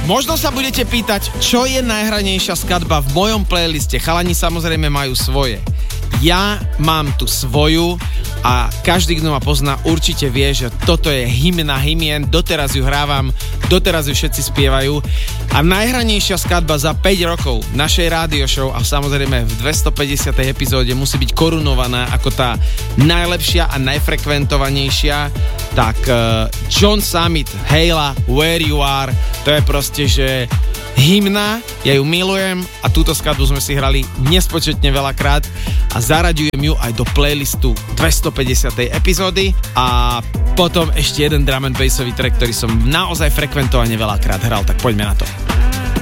Možno sa budete pýtať, čo je najhranejšia skladba v mojom playliste. Chalani samozrejme majú svoje. Ja mám tu svoju a každý, kto ma pozná, určite vie, že toto je hymna hymien, doteraz ju hrávam, doteraz ju všetci spievajú a najhranejšia skladba za 5 rokov našej rádio show a samozrejme v 250. epizóde musí byť korunovaná ako tá najlepšia a najfrekventovanejšia, tak John Summit, Hejla, Where You Are, to je proste, že hymna, ja ju milujem a túto skladbu sme si hrali nespočetne veľakrát a zaraďujem ju aj do playlistu 250. epizódy a potom ešte jeden drum and bassový track, ktorý som naozaj frekventovane veľakrát hral, tak poďme na to.